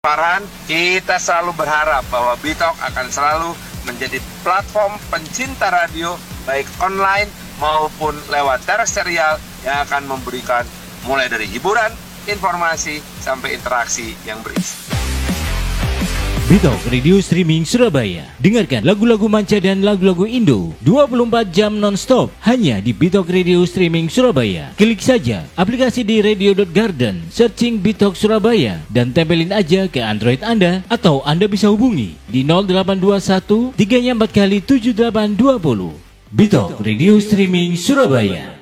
Farhan, kita selalu berharap bahwa Bitok akan selalu menjadi platform pencinta radio baik online maupun lewat terestrial yang akan memberikan mulai dari hiburan, informasi, sampai interaksi yang berisi. Bitok Radio Streaming Surabaya. Dengarkan lagu-lagu manca dan lagu-lagu Indo 24 jam non-stop hanya di Bitok Radio Streaming Surabaya. Klik saja aplikasi di radio.garden, searching Bitok Surabaya dan tempelin aja ke Android Anda, atau Anda bisa hubungi di 0821 3 4 kali 7820. Bitok Radio Streaming Surabaya.